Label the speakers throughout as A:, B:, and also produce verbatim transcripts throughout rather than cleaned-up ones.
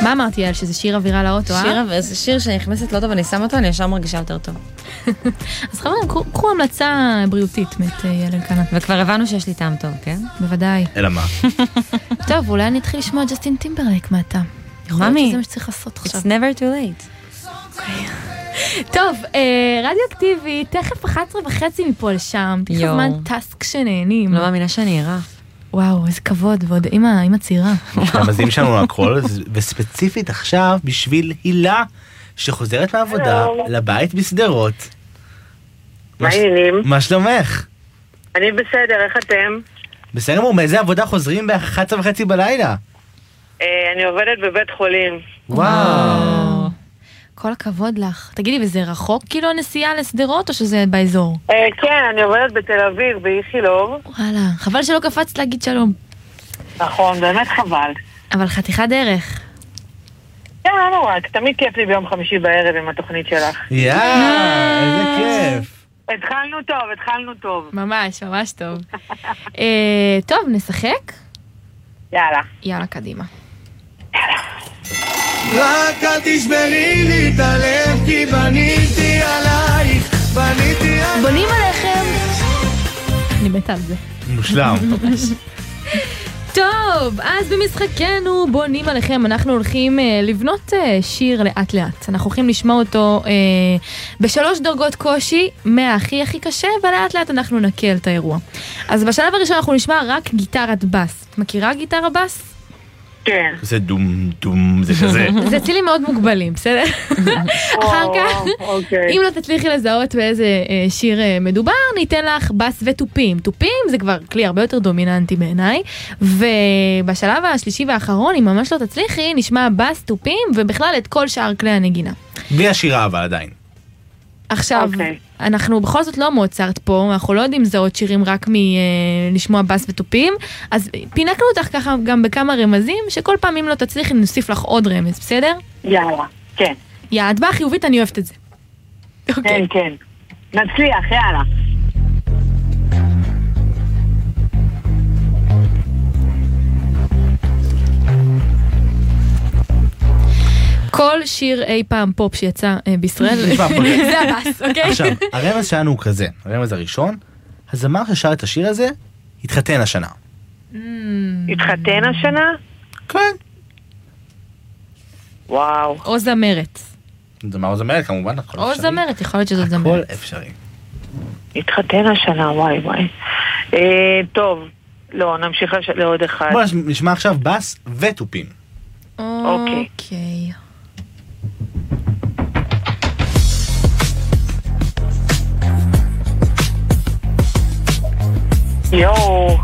A: מה אמרתי, יעל, שזה שיר אווירה לאוטו, אה?
B: שיר, זה שיר שנכנסת לאוטו ואני שם אותו, אני ישר מרגישה יותר טוב.
A: אז חברים, קחו המלצה בריאותית מת יעל אלקנה.
B: וכבר הבנו שיש לי טעם טוב, כן?
A: בוודאי.
C: אלא מה?
A: טוב, אולי אני אתחיל לשמוע ג'סטין טימברלייק מעתה. יכול להיות שזה מה שצריך לעשות עכשיו.
B: It's never too late.
A: טוב, רדיו-אקטיבי, תכף אחת עשרה וחצי מפה לשם. תכף זמן טס כשנהנים.
B: לא מאמינה שאני ערה.
A: וואו, איזה כבוד, ועוד אמא צעירה.
C: המזים שלנו הכל, וספציפית עכשיו בשביל הילה, שחוזרת מהעבודה לבית בסדרות.
D: מה העניינים?
C: מה שלומך?
D: אני בסדר, איך אתם?
C: בסדר, מור, מאיזה עבודה חוזרים ב-אחת עשרה וחצי בלילה?
D: אני עובדת בבית חולים.
C: וואו.
A: כל הכבוד לך. תגידי, וזה רחוק כאילו הנסיעה לסדרות, או שזה באזור?
D: כן, אני עובדת בתל אביב, באיכילוב.
A: וואלה, חבל שלא קפצת להגיד שלום.
D: נכון, באמת חבל.
A: אבל חתיכה דרך.
D: כן, לא נורא, תמיד כיף לי ביום חמישי בערב עם התוכנית שלך.
C: יאה, איזה כיף.
D: התחלנו טוב, התחלנו טוב.
A: ממש, ממש טוב. טוב, נשחק?
D: יאללה.
A: יאללה, קדימה.
E: רק אל תשברי לי את הלב כי בניתי עלייך, בניתי עלייך.
A: בונים עליכם. אני מתה על זה.
C: מושלם.
A: טוב, אז במשחקנו בונים עליכם, אנחנו הולכים אה, לבנות אה, שיר לאט לאט. אנחנו הולכים לשמוע אותו אה, בשלוש דרגות קושי, מהכי הכי קשה, ולאט לאט אנחנו נקל את האירוע. אז בשלב הראשון אנחנו נשמע רק גיטרת בס. את מכירה גיטרה בס?
D: כן.
C: זה דום דום, זה כזה.
A: זה צילים מאוד מוגבלים, בסדר? אחר כך, אם לא תצליחי לזהות באיזה שיר מדובר, ניתן לך בס וטופים. טופים זה כבר כלי הרבה יותר דומיננטי בעיניי, ובשלב השלישי והאחרון, אם ממש לא תצליחי, נשמע בס, טופים, ובכלל את כל שאר כלי הנגינה.
C: בלי השירה אבל עדיין.
A: עכשיו, אנחנו בכל זאת לא מוצרט פה, אנחנו לא יודעים לזהות שירים רק מלשמוע בס וטופים, אז פינקנו אותך ככה גם בכמה רמזים, שכל פעם אם לא תצליחי נוסיף לך עוד רמז, בסדר?
D: יאללה, כן.
A: יאללה, את באה חיובית, אני אוהבת את זה.
D: כן, כן. נצליח, יאללה.
A: כל שיר אי פעם פופ שיצא בישראל, זה הבאס, אוקיי?
C: עכשיו, הרמז שלנו הוא כזה, הרמז הראשון, הזמר ששר את השיר הזה, התחתן השנה.
D: התחתן השנה?
C: כן.
D: וואו.
A: או זמרת.
C: זמר או זמרת, כמובן, הכל אפשרי.
A: או זמרת, יכול להיות שזאת זמרת.
C: הכל אפשרי.
D: התחתן השנה, וואי וואי. טוב, לא, נמשיך לעוד אחד.
C: בוא נשמע עכשיו בס וטופים.
A: אוקיי.
D: יואו.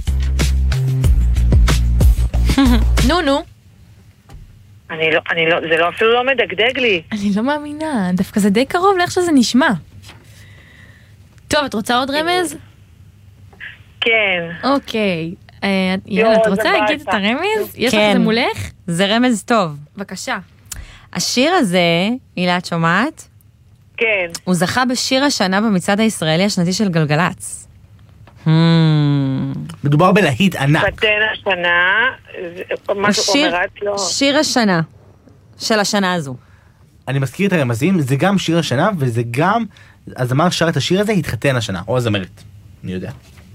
A: נו נו.
D: אני לא, אני לא, זה לא אפילו לא מדגדג לי.
A: אני לא מאמינה, דווקא זה די קרוב לאיך שזה נשמע. טוב, את רוצה עוד רמז?
D: כן.
A: אוקיי. יאללה, את רוצה להגיד את הרמז? יש לך זה מולך?
B: זה רמז טוב.
A: בבקשה.
B: השיר הזה, הילה, את שומעת?
D: כן.
B: הוא זכה בשיר השנה במצעד הישראלי השנתי של גלגלץ.
C: מדובר בלהיט ענק.
D: התחתן השנה, משהו אומרת לו.
B: שיר השנה, של השנה הזו.
C: אני מזכיר את הרמזים, זה גם שיר השנה, וזה גם, הזמר שר את השיר הזה, התחתן השנה, או הזמרת, אני יודע.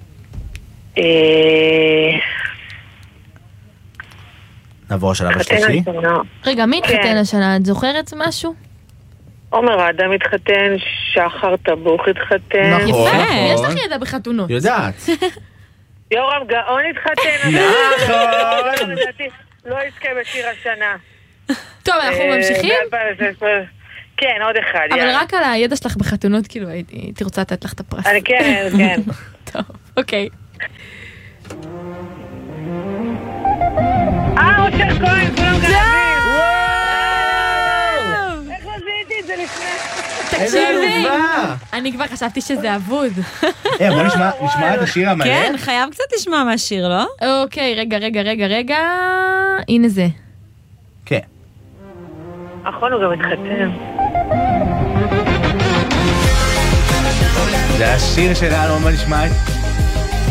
C: נעבור השלב השלישי.
A: רגע, מי התחתן השנה? את זוכרת משהו?
D: עומר אדם התחתן, שחר טבוך התחתן.
C: נכון,
A: יפה, יש לך ידע בחתונות.
C: יודעת.
D: יורם גאון התחתן.
C: נכון.
D: לא יזכה בשיר השנה.
A: טוב, אנחנו ממשיכים?
D: כן, עוד אחד.
A: אבל רק על הידע שלך בחתונות, כאילו, הייתי רוצה לתת לך את הפרס.
D: כן, כן.
A: טוב, אוקיי.
D: אה, אושר כהן, כולם גנבים. איך לא זיהיתי את זה לפני?
A: תקשיבי, אני כבר חשבתי שזה אבוד.
C: אה, בוא נשמע את השיר המלא.
B: כן, חייב קצת לשמוע מהשיר, לא?
A: אוקיי, רגע, רגע, רגע, רגע. הנה זה.
C: כן.
D: נכון, הוא גם התחתן.
C: זה השיר שלנו, בוא נשמע את...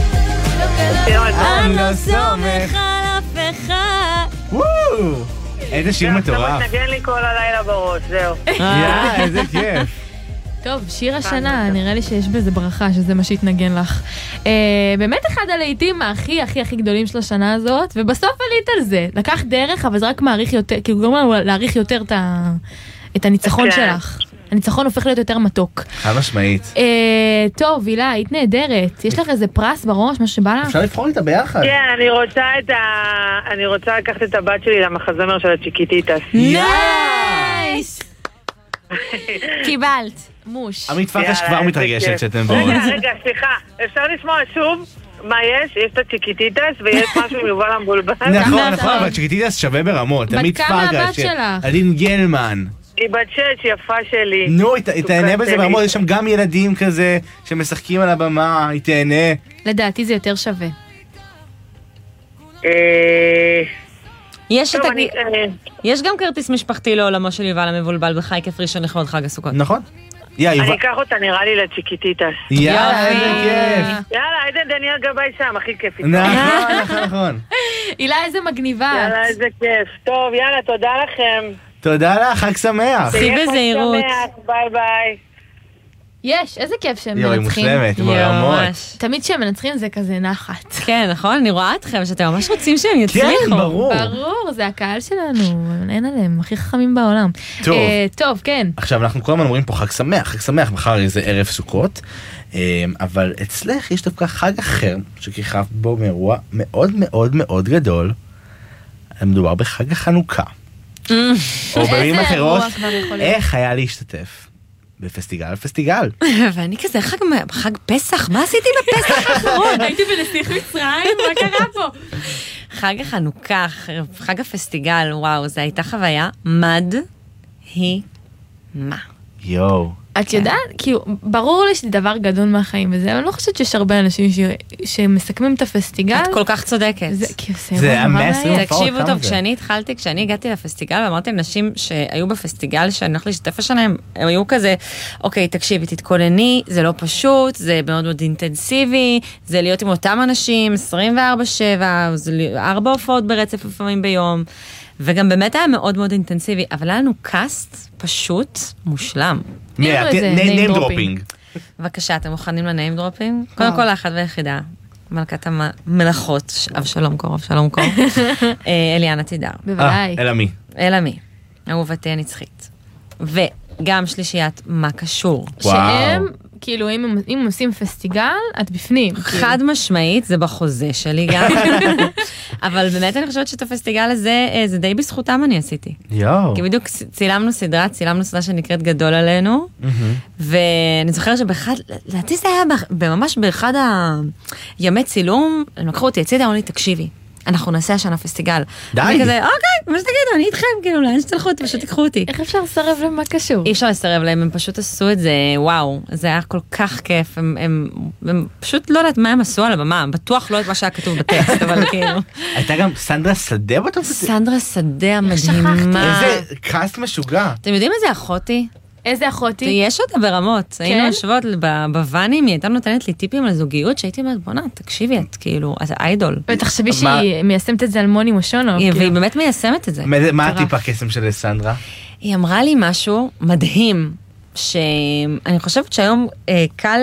B: אני לא סומך על אף אחד.
C: וואו! איזה שיר מטורף.
D: זה מתנגן לי כל הלילה בראש, זהו.
C: יא, איזה כיף.
A: טוב, שיר השנה, נראה לי שיש בזה ברכה, שזה מה שהתנגן לך. באמת אחד הלהיטים הכי הכי הכי גדולים של השנה הזאת, ובסוף עלית על זה. לקח דרך, אבל זה רק מעריך יותר, כאילו גורם לנו להעריך יותר את הניצחון שלך. הניצחון הופך להיות יותר מתוק.
C: חד משמעית.
A: טוב, הילה, היית נהדרת. יש לך איזה פרס בראש, משהו שבא לך?
C: אפשר לבחור איתה ביחד.
D: כן, אני רוצה את ה... אני רוצה לקחת את הבת שלי למחזמר של הצ'יקיטיטס.
A: נייס! קיבלת. מוש.
C: עמית פרקש כבר מתרגשת שאתם באות.
D: רגע, רגע, סליחה. אפשר לשמוע שוב מה יש? יש את הצ'יקיטיטס ויש משהו עם יובל המבולבל.
C: נכון, נכון, אבל צ'יקיטיטס שווה ברמות. עמית פרקש, אלין גלמן.
D: היא בת שש, יפה שלי.
C: נו, היא תהנה בזה ברמות, יש שם גם ילדים כזה שמשחקים על הבמה, היא תהנה.
A: לדעתי זה יותר שווה.
B: יש, אני... יש גם כרטיס משפחתי לעולמו של יובל המבולבל בחי כיף ראשון לכבוד חג הסוכות.
C: נכון.
D: אני אקח אותה נראה לי לצ'יקיטיטס.
C: יאללה, איזה כיף.
D: יאללה, איזה דניאל גבאי שם, הכי כיף.
C: נכון, נכון, נכון.
A: הילה, איזה מגניבה.
D: יאללה, איזה כיף. טוב, יאללה, תודה לכם.
C: תודה לך, חג שמח.
B: סי בזהירות.
D: ביי ביי.
A: יש, איזה כיף שהם
C: יואי,
A: מנצחים.
C: מושלמת, ברמות.
A: תמיד שהם מנצחים זה כזה נחת.
B: כן, נכון? אני רואה אתכם שאתם ממש רוצים שהם יצליחו.
C: כן, ברור.
A: ברור, זה הקהל שלנו, אין עליהם, הכי חכמים בעולם.
C: טוב.
A: טוב, כן.
C: עכשיו, אנחנו כל הזמן אומרים פה חג שמח, חג שמח, מחר זה ערב סוכות, אבל אצלך יש דווקא חג אחר, שכיכב בו מאירוע מאוד מאוד מאוד גדול, מדובר בחג החנוכה. או במילים אחרות, איך היה להשתתף בפסטיגל, פסטיגל.
B: ואני כזה, חג פסח, מה עשיתי בפסח האחרון?
A: הייתי בנסיך מצרים, מה קרה פה?
B: חג החנוכה, חג הפסטיגל, וואו, זו הייתה חוויה מדהימה.
C: יואו.
A: את יודעת, כאילו, ברור לי שזה דבר גדול מהחיים וזה, אבל אני לא חושבת שיש הרבה אנשים שמסכמים את הפסטיגל.
B: את כל כך צודקת.
C: זה המסר.
B: תקשיבו טוב, כשאני התחלתי, כשאני הגעתי לפסטיגל, ואמרתי לנשים שהיו בפסטיגל, שאני הולך להשתתף השניים, הם היו כזה, אוקיי, תקשיבי, תתכונני, זה לא פשוט, זה מאוד מאוד אינטנסיבי, זה להיות עם אותם אנשים, עשרים וארבע שבע, זה ארבע הופעות ברצף לפעמים ביום, וגם באמת היה מאוד מאוד אינטנסיבי, אבל היה לנו קאסט פשוט מושלם.
C: name dropping.
B: בבקשה, אתם מוכנים לניים דרופינג? קודם כל, האחת והיחידה, מלכת המלאכות, אבשלום קור, אבשלום קור, אליאנה תידר.
A: בוודאי.
C: אלא מי?
B: אלא מי, אהובתי הנצחית. וגם שלישיית מה קשור.
A: שהם, כאילו, אם הם עושים פסטיגל, את בפנים.
B: חד משמעית, זה בחוזה שלי גם. אבל באמת אני חושבת שאת הפסטיגל הזה, זה די בזכותם אני עשיתי.
C: יואו.
B: כי בדיוק צילמנו סדרה, צילמנו סדרה שנקראת גדול עלינו, ואני זוכרת שבאחד, לדעתי זה היה ממש באחד הימי צילום, הם לקחו אותי הצידה, אמרו לי, תקשיבי, אנחנו נעשה השנה פסטיגל.
C: די.
B: וכזה, אוקיי, מה שתגידו, אני איתכם, כאילו, לאן שתלכו אותי, פשוט תיקחו אותי.
A: איך אפשר לסרב למה קשור?
B: אי אפשר לסרב להם, הם פשוט עשו את זה, וואו, זה היה כל כך כיף, הם, הם, הם פשוט לא יודעת מה הם עשו על הבמה, בטוח לא את מה שהיה כתוב בטקסט, אבל כאילו.
C: הייתה גם סנדרה שדה באותו פסטיגל?
B: סנדרה שדה המדהימה.
C: איזה קאסט משוגע.
B: אתם יודעים איזה אחותי?
A: איזה אחותי?
B: יש אותה ברמות. היינו יושבות בוואנים, היא הייתה נותנת לי טיפים על זוגיות, שהייתי אומרת, בונה, תקשיבי, את כאילו, את איידול.
A: ותחשבי שהיא מיישמת את זה על מוני מושונוב.
B: והיא באמת מיישמת את זה.
C: מה הטיפ הקסם של סנדרה?
B: היא אמרה לי משהו מדהים, שאני חושבת שהיום קל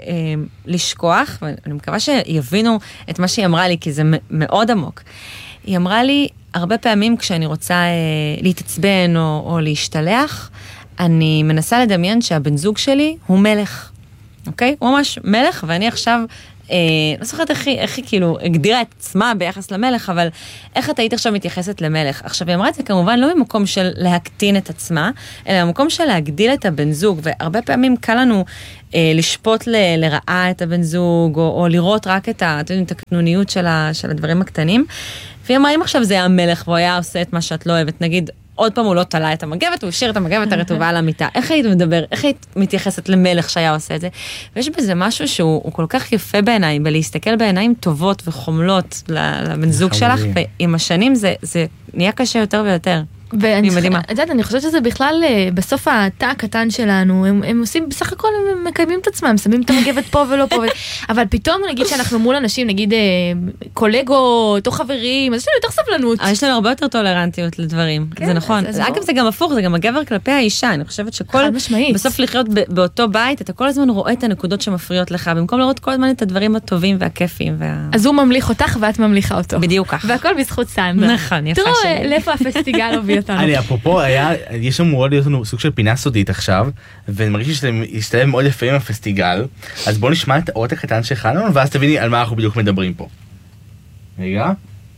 B: לשכוח, ואני מקווה שיבינו את מה שהיא אמרה לי, כי זה מאוד עמוק. היא אמרה לי, הרבה פעמים כשאני רוצה להתעצבן או להשתלח, אני מנסה לדמיין שהבן זוג שלי הוא מלך, אוקיי? הוא ממש מלך, ואני עכשיו, אה, לא זוכרת איך היא, איך היא כאילו הגדירה את עצמה ביחס למלך, אבל איך את היית עכשיו מתייחסת למלך? עכשיו, היא אמרה את זה כמובן לא ממקום של להקטין את עצמה, אלא ממקום של להגדיל את הבן זוג, והרבה פעמים קל לנו אה, לשפוט ל, לרעה את הבן זוג, או, או לראות רק את, ה, את הקטנוניות של, ה, של הדברים הקטנים, והיא אמרה, אם עכשיו זה היה המלך, והוא היה עושה את מה שאת לא אוהבת, נגיד, עוד פעם הוא לא תלה את המגבת, הוא השאיר את המגבת הרטובה על המיטה. איך היית מדבר, איך היית מתייחסת למלך שהיה עושה את זה? ויש בזה משהו שהוא כל כך יפה בעיניי, בלהסתכל בעיניים טובות וחומלות לבן זוג שלך, ועם השנים זה, זה נהיה קשה יותר ויותר. היא מדהימה.
A: את יודעת, אני חושבת שזה בכלל, בסוף התא הקטן שלנו, הם, הם עושים, בסך הכל הם מקיימים את עצמם, שמים את המגבת פה ולא פה, אבל פתאום נגיד שאנחנו מול אנשים, נגיד קולגות או חברים, אז יש לנו יותר סבלנות.
B: יש לנו הרבה יותר טולרנטיות לדברים, זה נכון. אגב, זה גם הפוך, זה גם הגבר כלפי האישה, אני חושבת שכל, בסוף לחיות באותו בית, אתה כל הזמן רואה את הנקודות שמפריעות לך, במקום לראות כל הזמן את הדברים הטובים והכיפים. אז
A: הוא ממליך אותך ואת ממליכה אותו.
B: בדיוק כך.
A: והכל בזכות סנדרה.
B: נכון, יפה
A: שלי. תראו, לאיפה הפסטיגל הוביל אותנו.
C: אני, אפרופו, יש אמור להיות לנו סוג של פינה סודית עכשיו, ואני מרגיש שישתלב מאוד יפה עם הפסטיגל, אז בואו נשמע את האות הקטן שהכנו, ואז תביני על מה אנחנו בדיוק מדברים פה. רגע.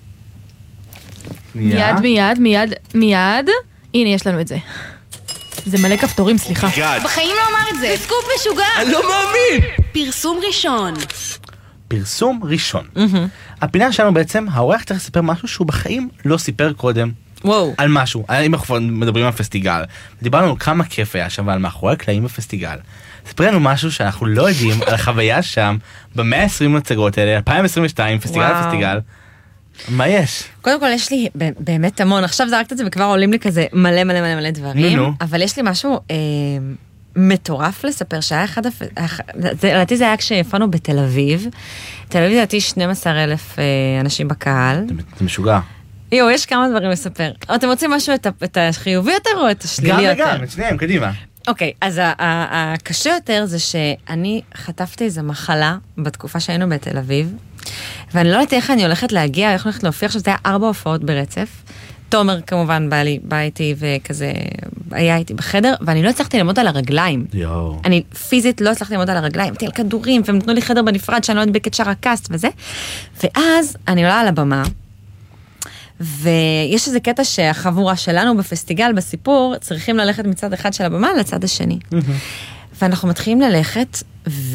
A: מיד, מיד, מיד, מיד. הנה, יש לנו את זה. זה מלא כפתורים, סליחה.
F: בחיים לא אמר את זה. סקופ משוגע.
C: אני לא מאמין.
F: פרסום ראשון.
C: פרסום ראשון. הפינה שלנו בעצם, האורח צריך לספר משהו שהוא בחיים לא סיפר קודם.
B: וואו.
C: על משהו. אם אנחנו מדברים על פסטיגל. דיברנו על כמה כיף היה שם, ועל מאחורי הקלעים בפסטיגל. ספר לנו משהו שאנחנו לא יודעים על החוויה שם, ב-מאה ועשרים הצגות האלה, אלפיים עשרים ושתיים, פסטיגל הפסטיגל. מה יש?
B: קודם כל יש לי באמת המון, עכשיו זרקת את זה וכבר עולים לי כזה מלא מלא מלא מלא דברים,
C: נו, נו.
B: אבל יש לי משהו אה, מטורף לספר, שהיה אחד, לדעתי זה היה כשהפענו בתל אביב, תל אביב לדעתי שנים עשר אלף אה, אנשים בקהל.
C: זה משוגע.
B: יו, יש כמה דברים לספר. אתם רוצים משהו את, את החיובי יותר או את השלילי יותר?
C: גם וגם, את שניהם, קדימה.
B: אוקיי, אז הקשה יותר זה שאני חטפתי איזו מחלה בתקופה שהיינו בתל אביב, ואני לא יודעת איך אני הולכת להגיע, איך אני הולכת להופיע, עכשיו זה היה ארבע הופעות ברצף. תומר כמובן בא, לי, בא איתי וכזה היה איתי בחדר, ואני לא הצלחתי לעמוד על הרגליים.
C: יו.
B: אני פיזית לא הצלחתי לעמוד על הרגליים, הייתי על כדורים, והם נתנו לי חדר בנפרד שאני לא אדבק את שאר הקאסט וזה. ואז אני עולה על הבמה, ויש איזה קטע שהחבורה שלנו בפסטיגל, בסיפור, צריכים ללכת מצד אחד של הבמה לצד השני. ואנחנו מתחילים ללכת,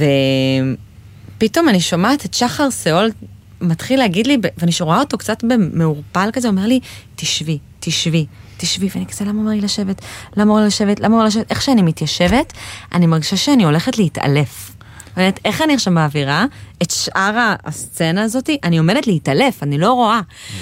B: ופתאום אני שומעת את שחר סאול, מתחיל להגיד לי, ואני רואה אותו קצת במעורפל כזה, הוא אומר לי, תשבי, תשבי, תשבי, ואני כזה, למה אומר לי לשבת? למה אומר לי לשבת? למה אומר לי לשבת? איך שאני מתיישבת, אני מרגישה שאני הולכת להתעלף. ואומרת, איך אני עכשיו מעבירה את שאר הסצנה הזאת? אני עומדת להתעלף, אני לא רואה.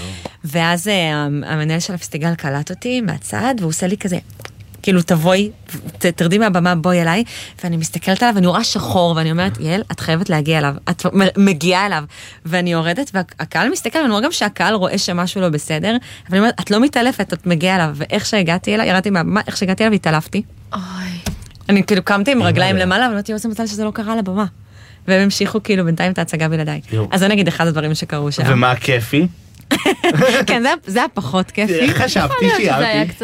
B: ואז המנהל של הפסטיגל קלט אותי מהצד, והוא עושה לי כזה, כאילו תבואי, תרדי מהבמה, בואי אליי, ואני מסתכלת עליו, ואני רואה שחור, ואני אומרת, יעל, את חייבת להגיע אליו, את מגיעה אליו, ואני יורדת, והקהל מסתכל, ואני רואה גם שהקהל רואה שמשהו לא בסדר, אבל אני אומרת, את לא מתעלפת, את מגיעה אליו, ואיך שהגעתי אליו, ירדתי מהבמה, איך שהגעתי אליו, התעלפתי.
A: אוי.
B: אני כאילו קמתי עם רגליים למעלה, ואני רוצה מזל שזה לא קרה על הבמה. והם המשיכו כאילו בינתיים את ההצגה בלעדיי. אז זה נגיד אחד הדברים שקרו שם.
C: ומה הכיפי?
B: כן, זה היה פחות כיפי.
C: חשבתי שיערתי.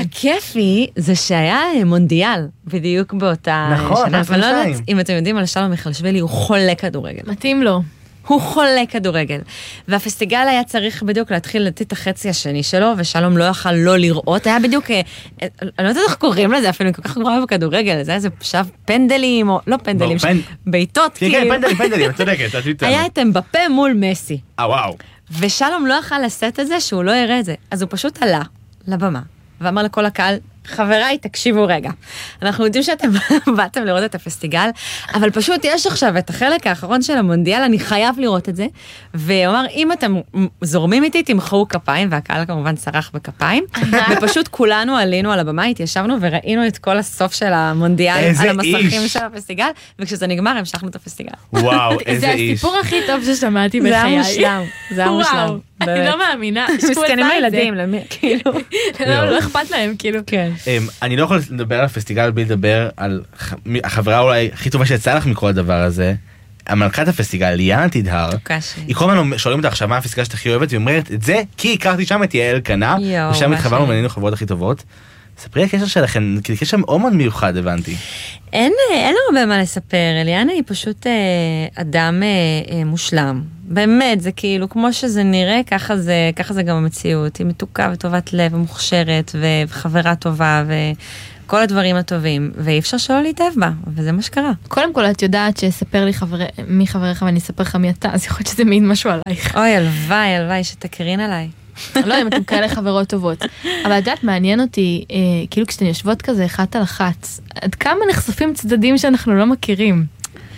B: והכיפי זה שהיה מונדיאל, בדיוק באותה שנה.
C: נכון,
B: אבל לא יודעת, אם אתם יודעים על שלום מיכאלשווילי, הוא חולה כדורגל.
A: מתאים לו.
B: הוא חולה כדורגל. והפסטיגל היה צריך בדיוק להתחיל לתת את החצי השני שלו, ושלום לא יכל לא לראות. היה בדיוק, אני לא יודעת איך קוראים לזה, אפילו כל כך גרועה בכדורגל, זה היה איזה שב פנדלים, או לא פנדלים, בעיטות כאילו.
C: כן, פנדלים, פנדלים, את צודקת.
B: היה את אמבפה מול מסי.
C: אה, וואו.
B: ושלום לא יכל לשאת את זה שהוא לא יראה את זה. אז הוא פשוט עלה לבמה, ואמר לכל הקהל, חבריי, תקשיבו רגע. אנחנו יודעים שאתם באתם לראות את הפסטיגל, אבל פשוט יש עכשיו את החלק האחרון של המונדיאל, אני חייב לראות את זה, ואומר, אם אתם זורמים איתי, תמחאו כפיים, והקהל כמובן צרח בכפיים, ופשוט כולנו עלינו על הבמה, התיישבנו וראינו את כל הסוף של המונדיאל על המסכים של הפסטיגל, וכשזה נגמר, המשכנו את הפסטיגל.
C: וואו, איזה איש.
A: זה הסיפור הכי טוב ששמעתי בחיי.
B: זה היה מושלם, זה היה מושלם.
A: אני לא מאמינה.
B: מסכנים הילדים, כאילו.
A: לא אכפת להם, כאילו.
B: כן.
C: אני לא יכול לדבר על הפסטיגל בלי לדבר על החברה אולי הכי טובה שיצא לך מכל הדבר הזה, המלכת הפסטיגל, ליאנה תדהר. היא כל הזמן שואלים אותה עכשיו מה הפסטיגל שאתה הכי אוהבת, והיא אומרת את זה כי הכרתי שם את יעל קנה, ושם התחברנו ונהיינו חברות הכי טובות. ספרי הקשר שלכם, כי קשר מאוד מאוד מיוחד, הבנתי.
B: אין, אין הרבה מה לספר, אליאנה היא פשוט אה, אדם אה, אה, מושלם. באמת, זה כאילו, כמו שזה נראה, ככה זה, ככה זה גם המציאות. היא מתוקה וטובת לב, ומוכשרת, וחברה טובה, וכל הדברים הטובים. ואי אפשר שלא להתאהב בה, וזה מה שקרה.
A: קודם כל, את יודעת שספר לי חבר... מי חבריך ואני אספר לך מי אתה, אז יכול להיות שזה מעיד משהו עלייך.
B: אוי, הלוואי, הלוואי, שתקרין עליי.
A: לא, אם אתם כאלה חברות טובות. אבל את יודעת, מעניין אותי, אה, כאילו כשאתן יושבות כזה אחת על אחת, עד כמה נחשפים צדדים שאנחנו לא מכירים?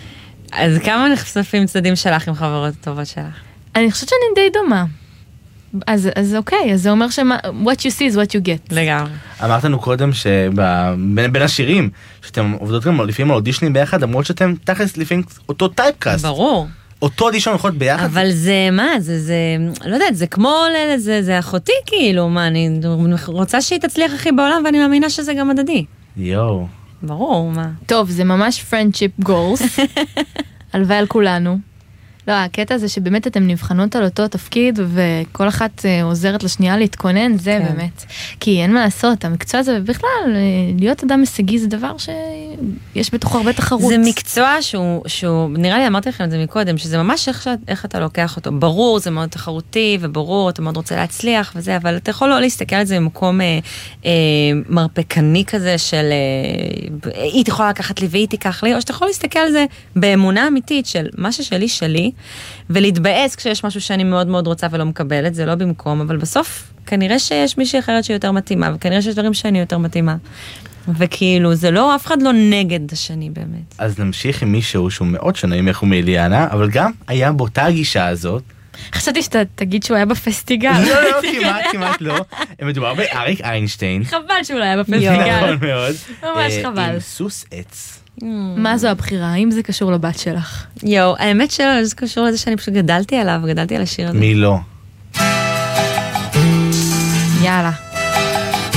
B: אז כמה נחשפים צדדים שלך עם חברות טובות שלך?
A: אני חושבת שאני די דומה. אז, אז אוקיי, אז זה אומר שמה, what you see is what you get.
B: לגמרי.
C: אמרת לנו קודם שבין השירים, שאתם עובדות גם לפעמים על אודישנים ביחד, למרות שאתם תכלס לפעמים אותו טייפקאסט.
B: ברור.
C: אותו אודישן הולכות ביחד.
B: אבל זה, מה, זה, זה, לא יודעת, זה כמו, זה, זה אחותי כאילו, מה, אני רוצה שהיא תצליח הכי בעולם, ואני מאמינה שזה גם הדדי.
C: יואו.
B: ברור, מה.
A: טוב, זה ממש friendship goals. הלוואי על כולנו. לא, הקטע הזה שבאמת אתם נבחנות על אותו תפקיד, וכל אחת עוזרת לשנייה להתכונן, זה כן. באמת. כי אין מה לעשות, המקצוע הזה, ובכלל, להיות אדם הישגי זה דבר שיש בתוך הרבה תחרות.
B: זה מקצוע שהוא, שהוא, נראה לי, אמרתי לכם את זה מקודם, שזה ממש איך, איך אתה לוקח אותו. ברור, זה מאוד תחרותי, וברור, אתה מאוד רוצה להצליח וזה, אבל אתה יכול לא להסתכל על זה במקום אה, אה, מרפקני כזה, של אה, היא תוכל לקחת לי והיא תיקח לי, או שאתה יכול להסתכל על זה באמונה אמיתית של מה ששלי שלי, ולהתבאס כשיש משהו שאני מאוד מאוד רוצה ולא מקבלת, זה לא במקום, אבל בסוף כנראה שיש מישהי אחרת שהיא יותר מתאימה, וכנראה שיש דברים שאני יותר מתאימה. וכאילו, זה לא, אף אחד לא נגד השני באמת.
C: אז נמשיך עם מישהו שהוא מאוד שונה ממך ומאליאנה, אבל גם היה באותה הגישה הזאת.
A: חשבתי שאתה תגיד שהוא היה בפסטיגל.
C: לא, לא, כמעט, כמעט לא. מדובר באריק איינשטיין.
A: חבל שהוא לא היה בפסטיגל.
C: נכון מאוד.
A: ממש חבל.
C: עם סוס עץ.
A: מה זו הבחירה? האם זה קשור לבת שלך?
B: יו, האמת שלא, זה קשור לזה שאני פשוט גדלתי עליו, גדלתי על השיר הזה.
C: מי לא?
A: יאללה.